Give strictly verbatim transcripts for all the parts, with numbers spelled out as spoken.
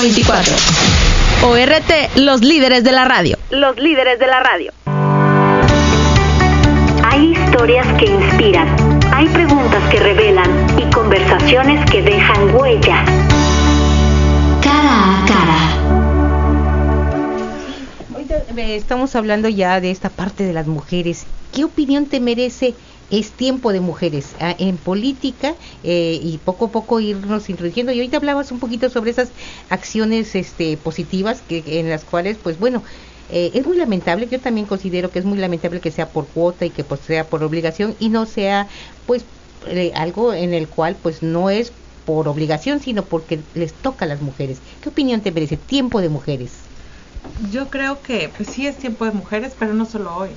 veinticuatro. O R T, los líderes de la radio. Los líderes de la radio. Hay historias que inspiran, hay preguntas que revelan y conversaciones que dejan huella. Cara a cara. Ahorita eh, estamos hablando ya de esta parte de las mujeres. ¿Qué opinión te merece Es Tiempo de Mujeres ah, en política eh, y poco a poco irnos introduciendo? Y ahorita hablabas un poquito sobre esas acciones este, positivas que en las cuales, pues bueno, eh, es muy lamentable. Yo también considero que es muy lamentable que sea por cuota y que pues, sea por obligación y no sea pues eh, algo en el cual pues no es por obligación, sino porque les toca a las mujeres. ¿Qué opinión te merece Tiempo de Mujeres? Yo creo que pues sí es tiempo de mujeres, pero no solo hoy,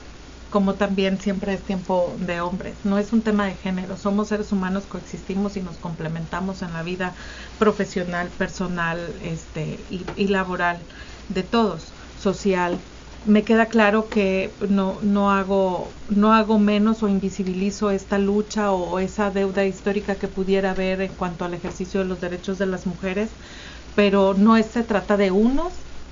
como también siempre es tiempo de hombres. No es un tema de género, somos seres humanos, coexistimos y nos complementamos en la vida profesional, personal este y, y laboral de todos, social. Me queda claro que no no hago no hago menos o invisibilizo esta lucha o esa deuda histórica que pudiera haber en cuanto al ejercicio de los derechos de las mujeres, pero no es, se trata de unos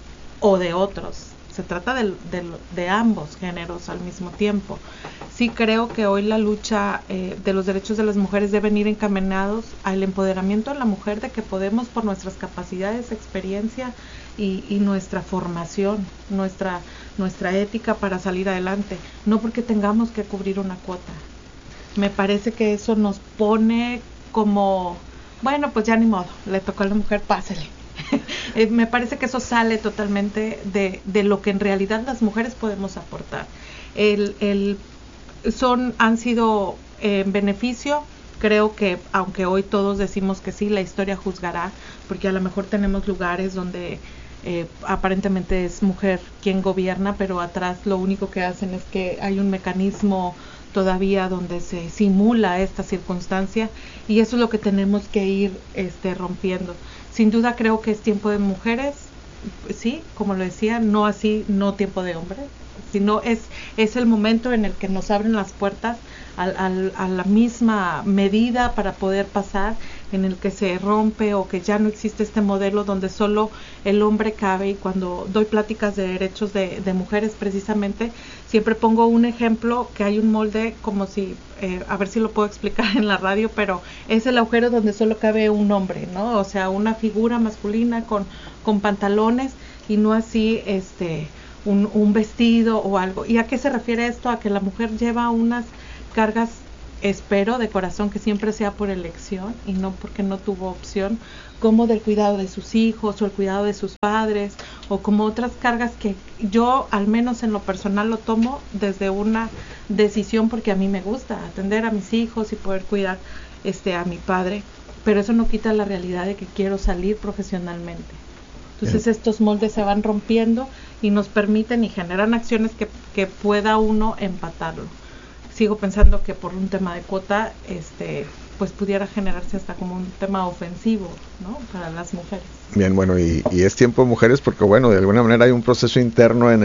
o de otros. Se trata de, de, de ambos géneros al mismo tiempo. Sí creo que hoy la lucha eh, de los derechos de las mujeres deben ir encaminados al empoderamiento de la mujer, de que podemos por nuestras capacidades, experiencia y, y nuestra formación, nuestra, nuestra ética para salir adelante, no porque tengamos que cubrir una cuota. Me parece que eso nos pone como, bueno, pues ya ni modo, le tocó a la mujer, pásele. eh, me parece que eso sale totalmente de, de lo que en realidad las mujeres podemos aportar. El, el, son, han sido en eh, beneficio, creo que aunque hoy todos decimos que sí, la historia juzgará, porque a lo mejor tenemos lugares donde eh, aparentemente es mujer quien gobierna, pero atrás lo único que hacen es que hay un mecanismo todavía donde se simula esta circunstancia, y eso es lo que tenemos que ir este, rompiendo. Sin duda creo que es tiempo de mujeres, sí, como lo decía, no así, no tiempo de hombres, sino es, es el momento en el que nos abren las puertas al, al, a la misma medida para poder pasar, en el que se rompe o que ya no existe este modelo donde solo el hombre cabe. Y cuando doy pláticas de derechos de, de mujeres precisamente, siempre pongo un ejemplo, que hay un molde como si, eh, a ver si lo puedo explicar en la radio, pero es el agujero donde solo cabe un hombre, ¿no? O sea, una figura masculina con, con pantalones y no así este un, un vestido o algo. ¿Y a qué se refiere esto? A que la mujer lleva unas cargas, espero de corazón que siempre sea por elección y no porque no tuvo opción, como del cuidado de sus hijos o el cuidado de sus padres, o como otras cargas que yo al menos en lo personal lo tomo desde una decisión, porque a mí me gusta atender a mis hijos y poder cuidar este a mi padre, pero eso no quita la realidad de que quiero salir profesionalmente. Entonces Bien. Estos moldes se van rompiendo y nos permiten y generan acciones que, que pueda uno empatarlo. Sigo pensando que por un tema de cuota, este, pues pudiera generarse hasta como un tema ofensivo, ¿no? Para las mujeres. Bien, bueno, y, y es tiempo de mujeres porque, bueno, de alguna manera hay un proceso interno en